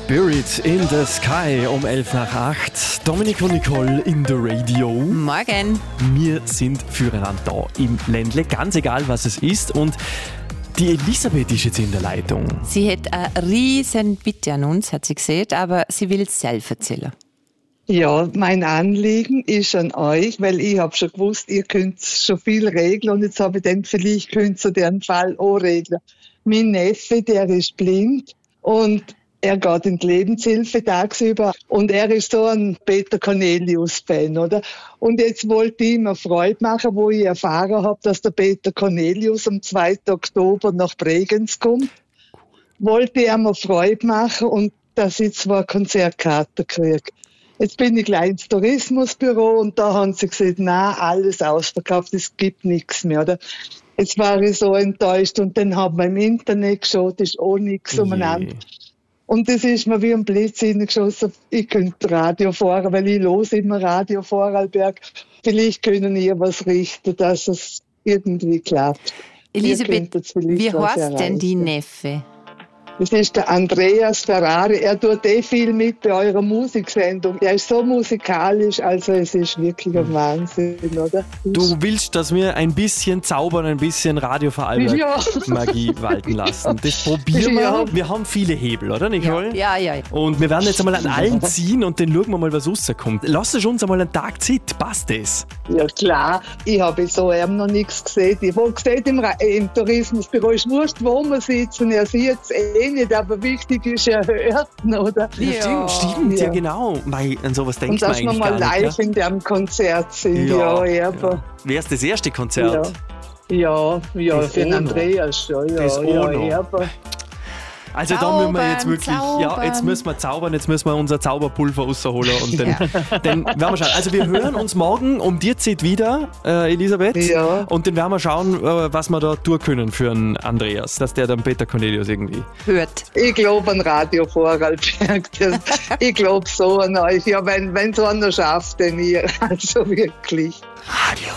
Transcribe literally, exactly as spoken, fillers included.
Spirit in the Sky um elf nach acht. Dominik und Nicole in the Radio. Morgen. Wir sind füreinander da im Ländle, ganz egal was es ist. Und die Elisabeth ist jetzt in der Leitung. Sie hat eine riesen Bitte an uns, hat sie gesagt, aber sie will es selbst erzählen. Ja, mein Anliegen ist an euch, weil ich habe schon gewusst, ihr könnt schon viel regeln und jetzt habe ich gedacht, vielleicht könnt ihr den Fall auch regeln. Mein Neffe, der ist blind und er geht in die Lebenshilfe tagsüber und er ist so ein Peter Cornelius-Fan, oder? Und jetzt wollte ich ihm eine Freude machen, wo ich erfahren habe, dass der Peter Cornelius am zweiten Oktober nach Bregenz kommt. Wollte ich ihm eine Freude machen und dass ich zwei Konzertkarten kriege. Jetzt bin ich gleich ins Tourismusbüro und da haben sie gesagt, nein, alles ausverkauft, es gibt nichts mehr, oder? Jetzt war ich so enttäuscht und dann haben wir im Internet geschaut, ist auch nichts umeinander. Und das ist mir wie ein Blitz hineingeschossen. Ich könnte Radio fahren, weil ich los immer Radio Vorarlberg. Vielleicht können ihr was richten, dass es irgendwie klappt. Elisabeth, wie heißt denn die Neffe? Das ist der Andreas Ferrari. Er tut eh viel mit bei eurer Musiksendung. Er ist so musikalisch, also es ist wirklich ein Wahnsinn, oder? Du willst, dass wir ein bisschen zaubern, ein bisschen Radio Vorarlberg Ja. Magie walten lassen. Das probieren wir. Ja. Wir haben viele Hebel, oder Nicole? Ja, ja, ja. Und wir werden jetzt einmal an allen ziehen und dann schauen wir mal, was rauskommt. Lass uns einmal einen Tag Zeit. Passt das? Ja klar, ich habe so eben noch nichts gesehen. Ich habe gesehen, im, Ra- im Tourismusbüro ist wurscht, wo wir sitzen. Er sieht es eh nicht, aber wichtig ist, er hört ihn, oder? Ja, stimmt, stimmt, ja, Ja. genau. Mei, an sowas denkt Und man dass wir eigentlich mal gar live nicht. in dem Konzert sind, Ja, ja, ja. aber Wäre es das erste Konzert? ja, ja, ja Das für den auch noch. Andreas schon, ja, Das auch ja, noch. aber Also da müssen wir jetzt Zaubern, wirklich, ja, zaubern. jetzt müssen wir zaubern, jetzt müssen wir unser Zauberpulver rausholen und dann, dann werden wir schauen. Also wir hören uns morgen um die Zeit wieder, äh, Elisabeth, Ja. und dann werden wir schauen, äh, was wir da tun können für einen Andreas, dass der dann Peter Cornelius irgendwie... Hört. ich glaube an Radio Vorarlberg. Das, ich glaube so an euch. Ja, wenn, wenn so einer schafft, denn ihr, also wirklich. Radio